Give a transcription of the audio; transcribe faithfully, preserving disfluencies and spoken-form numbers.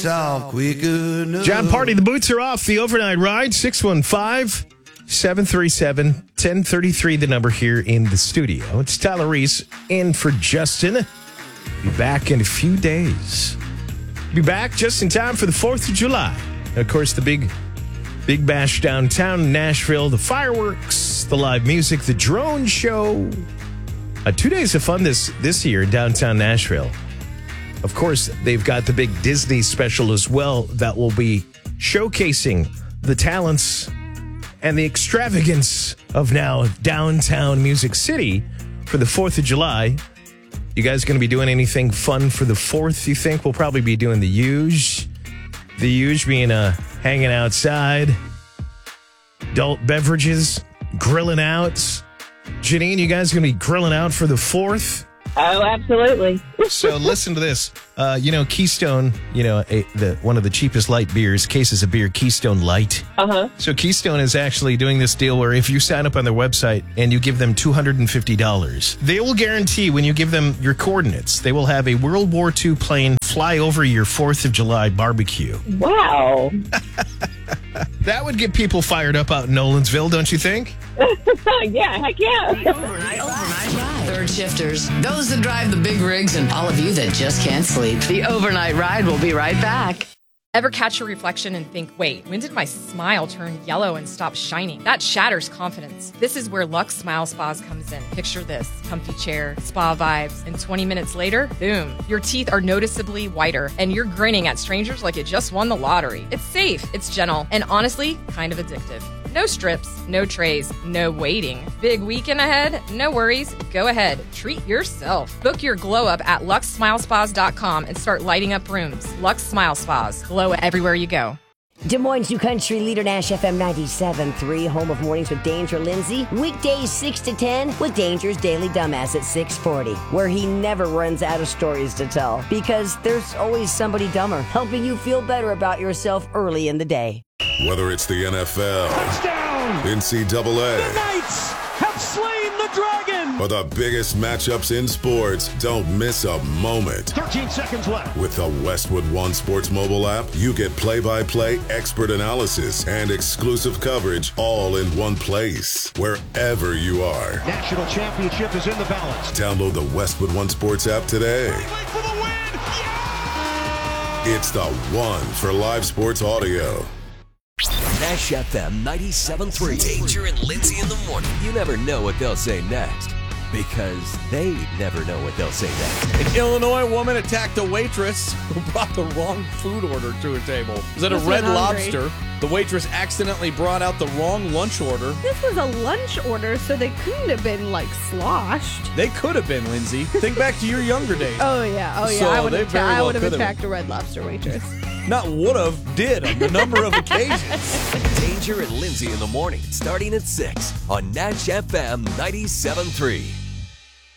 talk quick enough. John Party, the boots are off. The overnight ride, six one five, seven three seven, one zero three three, the number here in the studio. It's Tyler Reese in for Justin. Be back in a few days. Be back just in time for the fourth of July. And of course, the big, big bash downtown Nashville, the fireworks, the live music, the drone show. Uh, two days of fun this, this year in downtown Nashville. Of course, they've got the big Disney special as well that will be showcasing the talents and the extravagance of now downtown Music City for the fourth of July. You guys going to be doing anything fun for the fourth, you think? We'll probably be doing the huge. The huge being uh, hanging outside, adult beverages, grilling out. Janine, you guys going to be grilling out for the fourth? Oh, absolutely. So listen to this. Uh, you know, Keystone, you know, a, the one of the cheapest light beers, cases of beer, Keystone Light. Uh-huh. So Keystone is actually doing this deal where if you sign up on their website and you give them two hundred fifty dollars, they will guarantee when you give them your coordinates, they will have a World War Two plane fly over your fourth of July barbecue. Wow. That would get people fired up out in Nolensville, don't you think? Yeah, heck yeah. Overnight, overnight ride. Third shifters, those that drive the big rigs, and all of you that just can't sleep. The overnight ride will be right back. Ever catch your reflection and think, wait, when did my smile turn yellow and stop shining? That shatters confidence. This is where Lux Smile Spas comes in. Picture this, comfy chair, spa vibes, and twenty minutes later, boom, your teeth are noticeably whiter, and you're grinning at strangers like you just won the lottery. It's safe, it's gentle, and honestly, kind of addictive. No strips, no trays, no waiting. Big weekend ahead? No worries. Go ahead. Treat yourself. Book your glow up at lux smile spas dot com and start lighting up rooms. Lux Smile Spas. Glow everywhere you go. Des Moines' New Country leader, Nash F M ninety-seven point three, home of Mornings with Danger Lindsay. Weekdays six to ten with Danger's Daily Dumbass at six forty, where he never runs out of stories to tell because there's always somebody dumber helping you feel better about yourself early in the day. Whether it's the N F L, touchdown, N C double A, the Knights have slain the dragon, or the biggest matchups in sports, don't miss a moment. thirteen seconds left. With the Westwood One Sports mobile app, you get play-by-play expert analysis and exclusive coverage all in one place, wherever you are. National championship is in the balance. Download the Westwood One Sports app today. For the win. Yeah! It's the one for live sports audio. Nash F M ninety-seven point three. Danger and Lindsay in the morning. You never know what they'll say next because they never know what they'll say next. An Illinois woman attacked a waitress who brought the wrong food order to her table. It was at a This Red went hungry. Lobster. The waitress accidentally brought out the wrong lunch order. This was a lunch order, so they couldn't have been, like, sloshed. They could have been, Lindsay. Think back to your younger days. Oh, yeah. Oh, yeah. So I would they have very I well would have could have attacked a Red Lobster waitress. Not would have, did on a number of occasions. Danger and Lindsay in the morning, starting at six on Nash F M ninety-seven point three.